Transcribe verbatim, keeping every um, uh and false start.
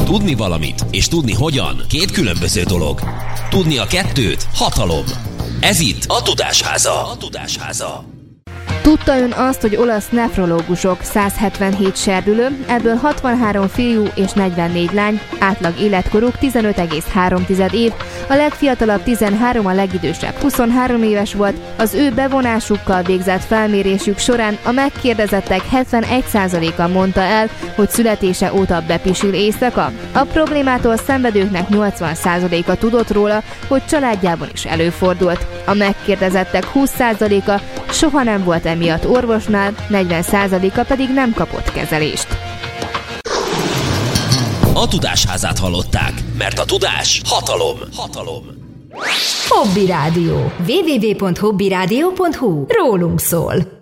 Tudni valamit és tudni hogyan két különböző dolog. Tudni a kettőt hatalom. Ez itt a Tudásháza. A Tudásháza. Tudta ön azt, hogy olasz nefrológusok száz hetvenhét serdülő, ebből hatvanhárom fiú és negyvennégy lány, átlag életkoruk tizenöt egész három év, a legfiatalabb tizenhárom, a legidősebb huszonhárom éves volt, az ő bevonásukkal végzett felmérésük során a megkérdezettek hetvenegy százaléka mondta el, hogy születése óta bepisil éjszaka. A problémától szenvedőknek nyolcvan százaléka tudott róla, hogy családjában is előfordult. A megkérdezettek húsz százaléka soha nem volt emiatt orvosnál, negyven százaléka pedig nem kapott kezelést. A Tudásházát hallották, mert a tudás hatalom. Hatalom. Hobby Rádió. double-u double-u double-u pont hobby rádió pont hu. Rólunk szól.